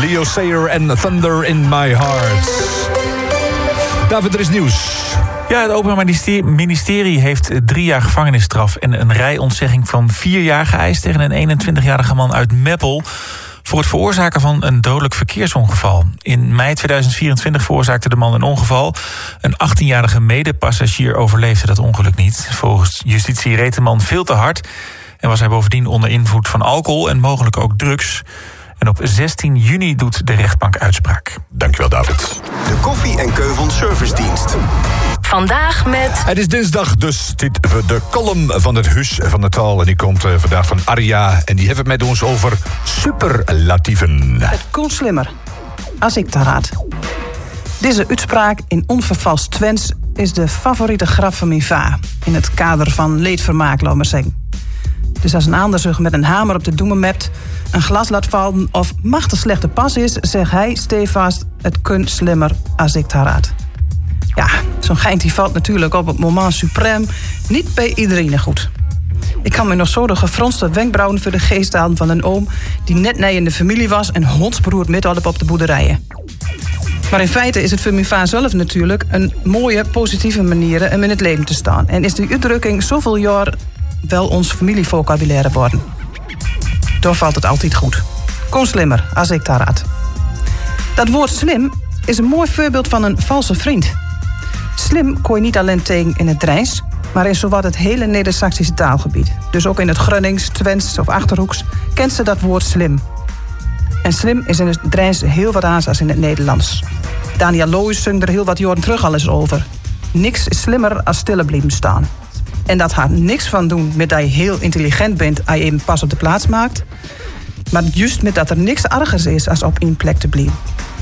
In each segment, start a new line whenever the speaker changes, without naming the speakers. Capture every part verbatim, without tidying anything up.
Leo Sayer en Thunder in My Heart. David, er is nieuws.
Ja, het Openbaar Ministerie heeft drie jaar gevangenisstraf en een rijontzegging van vier jaar geëist tegen een eenentwintigjarige man uit Meppel voor het veroorzaken van een dodelijk verkeersongeval. In mei tweeduizend vierentwintig veroorzaakte de man een ongeval. Een achttienjarige medepassagier overleefde dat ongeluk niet. Volgens justitie reed de man veel te hard en was hij bovendien onder invloed van alcohol en mogelijk ook drugs. En op zestien juni doet de rechtbank uitspraak.
Dankjewel, David.
De Koffie en Keuvels Servicedienst.
Vandaag met...
Het is dinsdag, dus dit de column van het Huis van de Taal. En die komt uh, vandaag van Arja. En die heeft het met ons over superlatieven.
Het kon slimmer, als ik dat had. Deze uitspraak in onvervalst Twents is de favoriete grap van mijn va. In het kader van leedvermaak, laat maar zeggen. Dus als een ander zich met een hamer op de doemen mept, een glas laat vallen of machtig slechte pas is, zegt hij stevast: het kunt slimmer als ik het had. Ja, zo'n geint die valt natuurlijk op het moment suprem niet bij iedereen goed. Ik kan me nog zo de gefronste wenkbrauwen voor de geest halen van een oom die net nee in de familie was en hondsberoerd midden op de boerderijen. Maar in feite is het voor mijn va zelf natuurlijk een mooie, positieve manier om in het leven te staan. En is die uitdrukking zoveel jaar wel ons familievocabulaire worden. Daar valt het altijd goed. Kom slimmer, als ik daar had. Dat woord slim is een mooi voorbeeld van een valse vriend. Slim kon je niet alleen tegen in het Drijns, maar in zowat het hele Neder-Saxische taalgebied. Dus ook in het Grunnings, Twents of Achterhoeks kent ze dat woord slim. En slim is in het Drijns heel wat anders dan in het Nederlands. Daniel Loos zong er heel wat jaren terug al eens over. Niks is slimmer als stille blijven staan. En dat gaat niks van doen met dat je heel intelligent bent als je even pas op de plaats maakt. Maar juist met dat er niks ergers is als op één plek te blijven.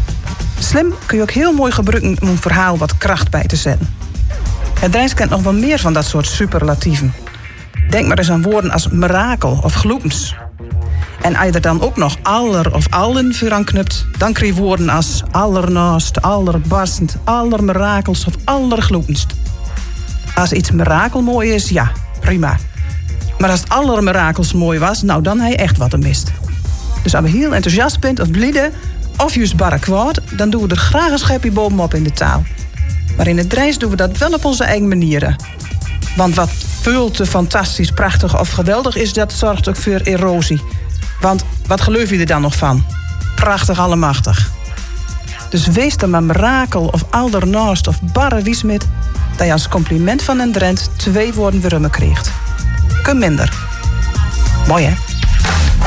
Slim kun je ook heel mooi gebruiken om een verhaal wat kracht bij te zetten. Het Drijns kent nog wel meer van dat soort superlatieven. Denk maar eens aan woorden als mirakel of gloepens. En als je er dan ook nog aller of allen voor aan knupt, dan krijg je woorden als allernaast, allerbarstend, allermirakels of allergloependst. Als iets mirakel mooi is, ja, prima. Maar als het aller mirakels mooi was, nou dan heb je echt wat er mist. Dus als je heel enthousiast bent of blide, of juist barre kwaad, dan doen we er graag een schepje bovenop in de taal. Maar in het Drijns doen we dat wel op onze eigen manieren. Want wat veel te fantastisch, prachtig of geweldig is, dat zorgt ook voor erosie. Want wat geloof je er dan nog van? Prachtig allemachtig. Dus wees dan maar mirakel of aldernaast of barre wiesmit, dat je als compliment van een Drent twee woorden weer rummen kreeg. Kun minder. Mooi, hè?